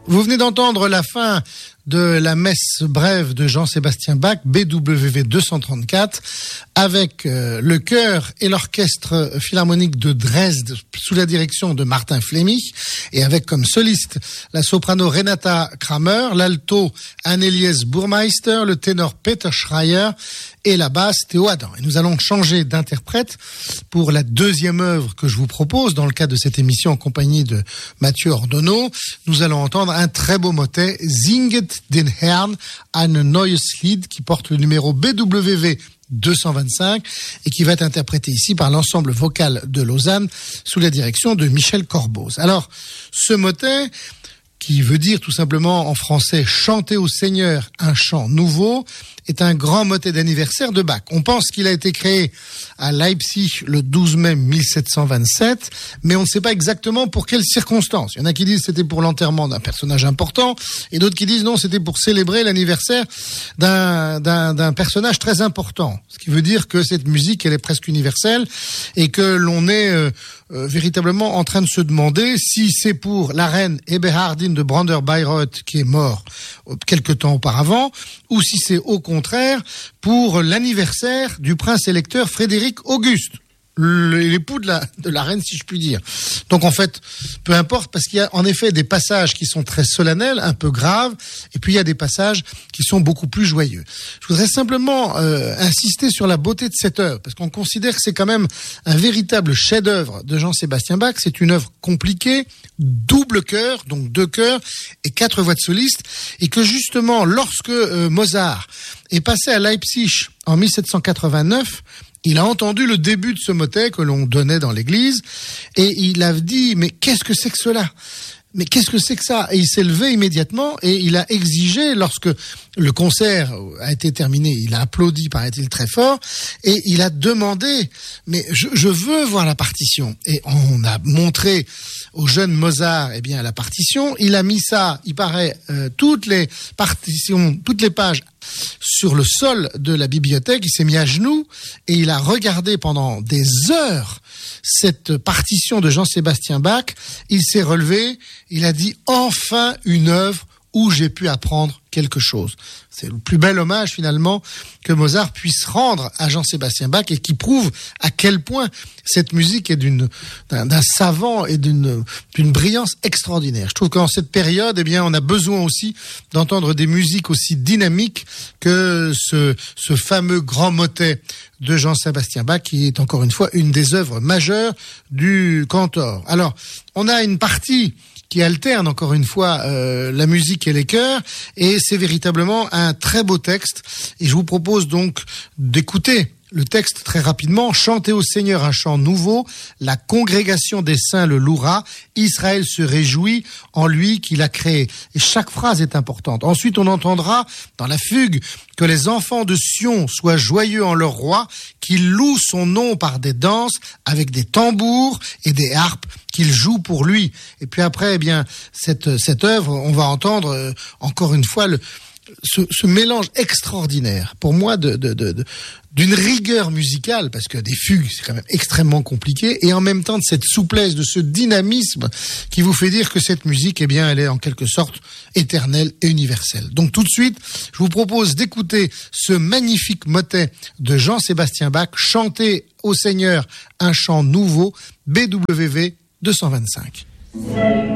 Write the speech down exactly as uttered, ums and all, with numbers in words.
Vous venez d'entendre la fin de la messe brève de Jean-Sébastien Bach, B W V deux cent trente-quatre, avec euh, le chœur et l'orchestre philharmonique de Dresde sous la direction de Martin Flemich, et avec comme soliste la soprano Renata Kramer, l'alto Annelies Burmeister, le ténor Peter Schreier et la basse Théo Adam. Et nous allons changer d'interprète pour la deuxième œuvre que je vous propose dans le cadre de cette émission en compagnie de Mathieu Ordonneau. Nous allons entendre un très beau motet, Singet den Herrn ein neues Lied, qui porte le numéro B W V deux cent vingt-cinq et qui va être interprété ici par l'ensemble vocal de Lausanne sous la direction de Michel Corboz. Alors, ce motet, qui veut dire tout simplement en français « chanter au Seigneur un chant nouveau », est un grand motet d'anniversaire de Bach. On pense qu'il a été créé à Leipzig le douze mai mille sept cent vingt-sept, mais on ne sait pas exactement pour quelles circonstances. Il y en a qui disent que c'était pour l'enterrement d'un personnage important, et d'autres qui disent non, c'était pour célébrer l'anniversaire d'un, d'un, d'un personnage très important. Ce qui veut dire que cette musique, elle est presque universelle, et que l'on est euh, euh, véritablement en train de se demander si c'est pour la reine Eberhardine de Brander-Bayreuth, qui est mort euh, quelque temps auparavant, ou si c'est au contraire pour l'anniversaire du prince électeur Frédéric Auguste, l'époux de la, de la reine, si je puis dire. Donc en fait, peu importe, parce qu'il y a en effet des passages qui sont très solennels, un peu graves, et puis il y a des passages qui sont beaucoup plus joyeux. Je voudrais simplement euh, insister sur la beauté de cette œuvre, parce qu'on considère que c'est quand même un véritable chef-d'œuvre de Jean-Sébastien Bach. C'est une œuvre compliquée, double chœur, donc deux chœurs et quatre voix de soliste, et que justement, lorsque euh, Mozart est passé à Leipzig en mille sept cent quatre-vingt-neuf, il a entendu le début de ce motet que l'on donnait dans l'église, et il a dit « mais qu'est-ce que c'est que cela ? Mais qu'est-ce que c'est que ça ?» Et il s'est levé immédiatement et il a exigé, lorsque le concert a été terminé, il a applaudi, paraît-il, très fort, et il a demandé « mais je, je veux voir la partition ». Et on a montré au jeune Mozart, eh bien, la partition. Il a mis ça, il paraît, euh, toutes les partitions, toutes les pages sur le sol de la bibliothèque. Il s'est mis à genoux et il a regardé pendant des heures cette partition de Jean-Sébastien Bach. Il s'est relevé, il a dit « enfin une œuvre où j'ai pu apprendre quelque chose ». C'est le plus bel hommage finalement que Mozart puisse rendre à Jean-Sébastien Bach, et qui prouve à quel point cette musique est d'une, d'un, d'un savant et d'une, d'une brillance extraordinaire. Je trouve qu'en cette période, eh bien, on a besoin aussi d'entendre des musiques aussi dynamiques que ce, ce fameux grand motet de Jean-Sébastien Bach, qui est encore une fois une des œuvres majeures du cantor. Alors, on a une partie qui alterne encore une fois euh, la musique et les chœurs, et c'est véritablement un très beau texte, et je vous propose donc d'écouter le texte très rapidement. « Chantez au Seigneur un chant nouveau, la congrégation des saints le louera, Israël se réjouit en lui qu'il a créé ». Et chaque phrase est importante. Ensuite, on entendra dans la fugue que les enfants de Sion soient joyeux en leur roi, qu'ils louent son nom par des danses, avec des tambours et des harpes, qu'ils jouent pour lui. Et puis après, eh bien, cette, cette œuvre, on va entendre euh, encore une fois le Ce, ce mélange extraordinaire, pour moi, de, de, de, de, d'une rigueur musicale, parce que des fugues, c'est quand même extrêmement compliqué, et en même temps de cette souplesse, de ce dynamisme qui vous fait dire que cette musique, eh bien, elle est en quelque sorte éternelle et universelle. Donc tout de suite, je vous propose d'écouter ce magnifique motet de Jean-Sébastien Bach, chanter au Seigneur un chant nouveau, B W V deux cent vingt-cinq.